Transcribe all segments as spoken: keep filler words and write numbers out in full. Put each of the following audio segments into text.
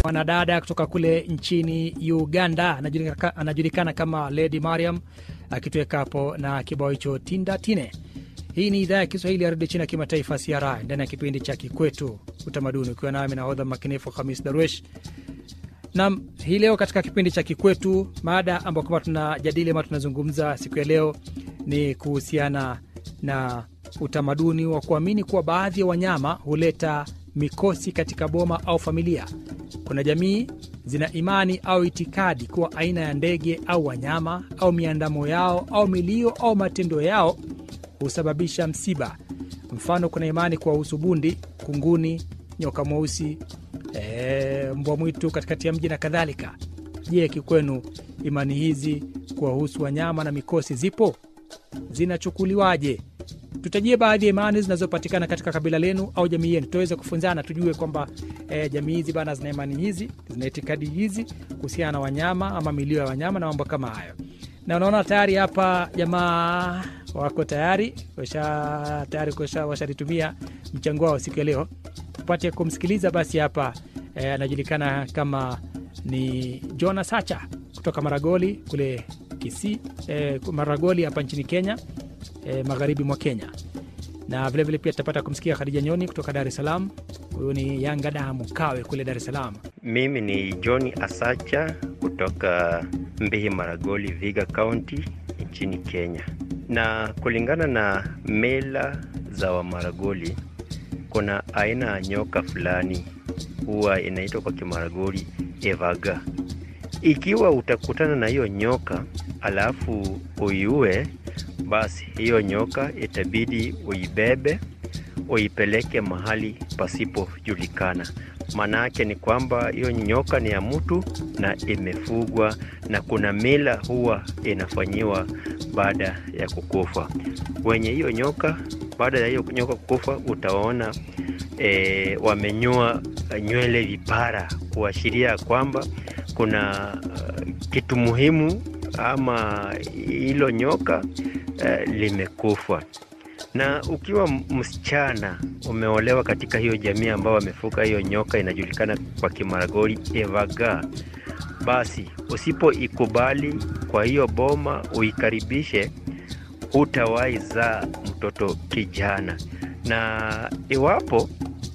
mwanadada kutoka kule nchini Uganda anajulikana, anajulikana kama Lady Mariam akituweka hapo na kibao hicho Tinda Tine. Hii ni idhaa ya Kiswahili ya Radio China Kimataifa C R I ndani ya kipindi cha Kikwetu Utamaduni, ukiwa nami nahodha makinifu Khamis Darwesh. Na hii leo katika kipindi cha Kikwetu, mada ambayo kama tunajadili ama tunazungumza siku ya leo ni kuhusiana na utamaduni wa kuamini kuwa baadhi ya wanyama huleta mikosi katika boma au familia. Kuna jamii zina imani au itikadi kuwa aina ya ndege au wanyama au miandamo yao au milio au matendo yao husababisha msiba. Mfano, kuna imani kwa usubundi, kunguni, nyoka mweusi, e, mbwa mwitu katikati ya mji na kadhalika. Je, kikwenu imani hizi kuwahusu wanyama na mikosi zipo? Zinachukuliwaje? Tutajie baadhi ya imani zinazopatikana katika kabila lenu au jamii yenu. Tuweze kufunzana, tujue kwamba e, jamii hizi bana zina imani hizi, zina itikadi hizi kuhusiana na wanyama ama milio ya wanyama na mambo kama hayo. Na unaona tayari hapa jamaa wako tayari, washa tayari kusha washaritumia mchango wao siku ya leo. Tupate kumsikiliza basi hapa. E, anajulikana kama ni Jonas Sacha kutoka Maragoli kule Kisii, e, Maragoli hapa nchini Kenya, e, magharibi mwa Kenya. Na vile vile pia tutapata kumsikia Khadija Nyoni kutoka Dar es Salaam. Huyu ni Yanga Damu Kawe kule Dar es Salaam. Mimi ni Johnny Asacha kutoka Mbihi Maragoli, Viga County nchini Kenya. Na kulingana na mila za wa Maragoli, kuna aina ya nyoka fulani huwa inaitwa kwa Kimaragoli Evaga. Ikiwa utakutana na hiyo nyoka alafu uiue, basi hiyo nyoka itabidi uibebe uipeleke mahali pasipojulikana. Maana yake ni kwamba hiyo nyoka ni ya mtu na imefugwa, na kuna mila huwa inafanyiwa baada ya kukufa. Wenye hiyo nyoka, baada ya hiyo nyoka kukufa, utaona e, wamenyoa nywele vipara kuashiria kwamba kuna uh, kitu muhimu ama hilo nyoka uh, limekufa. Na ukiwa msichana umeolewa katika hiyo jamii ambao wamefuka hiyo nyoka inajulikana kwa Kimaragoli Evaga, basi usipoikubali kwa hiyo boma uikaribishe, hutawahi zaa mtoto kijana. Na iwapo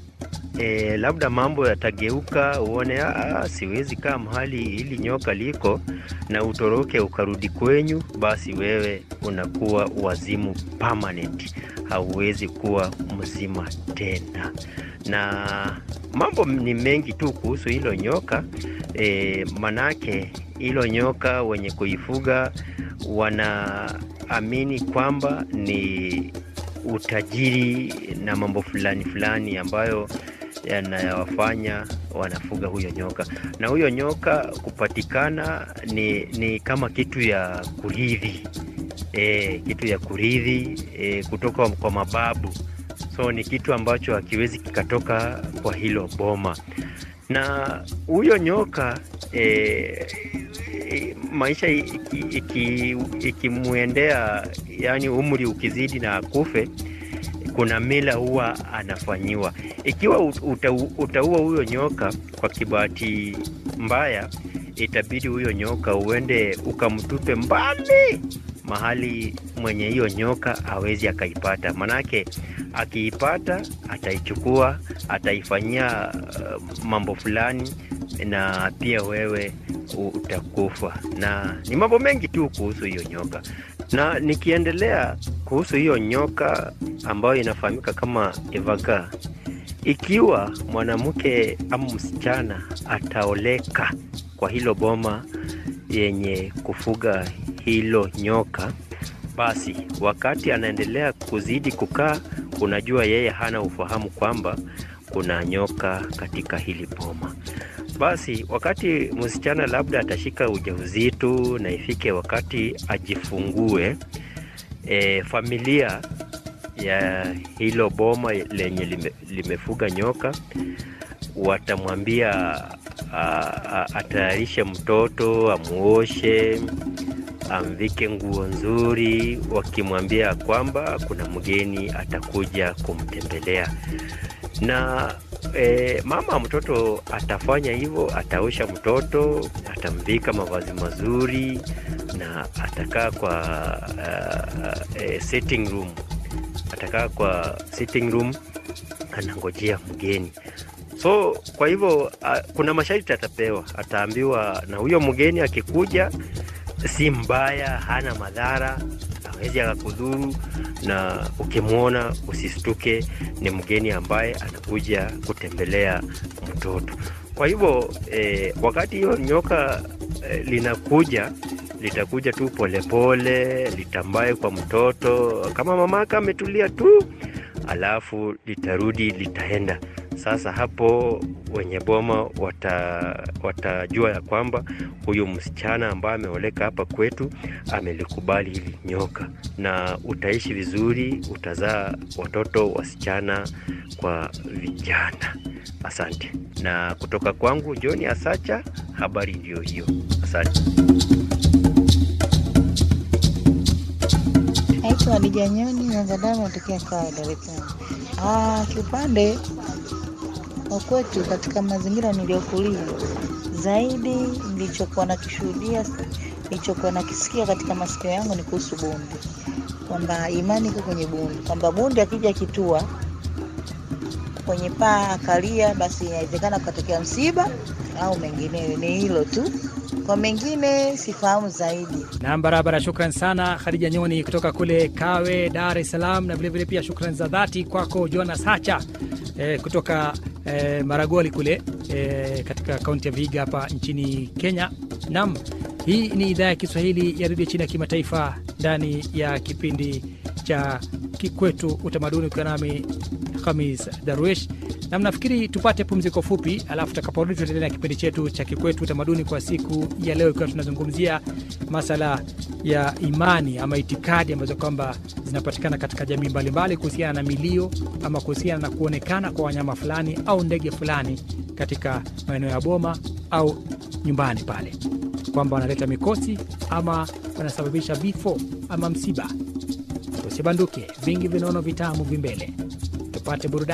E, labda mambo yatageuka, uone ah, siwezi kaa mahali hili nyoka liko, na utoroke ukarudi kwenyu, basi wewe unakuwa wazimu permanent, hauwezi kuwa mzima tena. Na mambo ni mengi tu kuhusu hilo nyoka. E, manake hilo nyoka wenye kuifuga wanaamini kwamba ni utajiri na mambo fulani fulani ambayo yanayowafanya wanafuga huyo nyoka. Na huyo nyoka kupatikana ni, ni kama kitu ya kurithi, e, kitu ya kurithi e, kutoka kwa mababu. So ni kitu ambacho hakiwezi kikatoka kwa hilo boma. Na huyo nyoka e, e, maisha ikimuendea iki, iki yani umri ukizidi na akufe, kuna mila huwa anafanyiwa. Ikiwa uta, utaua huyo nyoka kwa kibahati mbaya, itabidi huyo nyoka uende ukamtupe mbali mahali mwenye hiyo nyoka hawezi akaipata. Manake akiipata ataichukua, ataifanyia uh, mambo fulani, na pia wewe utakufa. Na ni mambo mengi tu kuhusu hiyo nyoka. Na nikiendelea kuhusu hiyo nyoka ambayo inafahamika kama Evaga, ikiwa mwanamke ama msichana ataoleka kwa hilo boma yenye kufuga hilo nyoka, basi wakati anaendelea kuzidi kukaa, unajua yeye hana ufahamu kwamba kuna nyoka katika hili boma. Basi wakati msichana labda atashika ujauzito na ifike wakati ajifungue, e, familia ya hilo boma lenye lime, limefuga nyoka watamwambia atayarishe mtoto, amuoshe, amvike nguo nzuri, wakimwambia kwamba kuna mgeni atakuja kumtembelea. Na e, mama mtoto atafanya hivyo, ataosha mtoto, atamvika mavazi mazuri na atakaa kwa uh, uh, sitting room. Atakaa kwa sitting room anangojea mgeni. So kwa hivyo uh, kuna masharti atapewa, ataambiwa na huyo mgeni akikuja si mbaya, hana madhara, hawezi akakudhuru, na ukimwona usistuke, ni mgeni ambaye anakuja kutembelea mtoto. Kwa hivyo eh, wakati hiyo nyoka eh, linakuja, litakuja tu polepole, litambaye kwa mtoto kama mamaka ametulia tu, alafu litarudi, litaenda. Sasa hapo wenye boma wata, watajua ya kwamba huyu msichana ambaye ameoleka hapa kwetu amelikubali hili nyoka, na utaishi vizuri, utazaa watoto wasichana kwa vijana. Asante. Na kutoka kwangu John Asacha, habari ndio hiyo. Asante. Naitwa Hadija Nyoni Nyangadamu, natokea Kawe, Dar es Salaam. Ah, kiupande wa kwetu katika mazingira niliyokulia, zaidi nilichokuwa nakishuhudia, nilichokuwa nakisikia katika masikio yangu ni kuhusu bundi. Kwamba imani iko kwenye bundi, kwamba bundi akija kitua kwenye paa akalia, basi inawezekana kutokea msiba au mengineyo. Ni hilo tu, kwa mengine sifahamu zaidi. Na barabara, shukran sana Hadija Nyoni kutoka kule Kawe, Dar es Salaam, na vile vile pia shukran za dhati kwako John Asacha eh, kutoka eh, Maragoli kule eh, katika kaunti ya Vihiga hapa nchini Kenya. Naam, hii ni idhaa ya Kiswahili ya redio China kimataifa ndani ya kipindi cha Kikwetu Utamaduni, kwa nami Khamis Darwish. Na mnafikiri tupate pumziko fupi, alafu tutakaporudi tutaendelea na kipindi chetu cha Kikwetu Utamaduni kwa siku ya leo, ikiwa tunazungumzia masala ya imani ama itikadi ambazo kwamba zinapatikana katika jamii mbalimbali kuhusiana na milio ama kuhusiana na kuonekana kwa wanyama fulani au ndege fulani katika maeneo ya boma au nyumbani pale, kwamba wanaleta mikosi ama wanasababisha vifo ama msiba. Usibanduke, vingi vinono vitamu vimbele. Tupate burudani.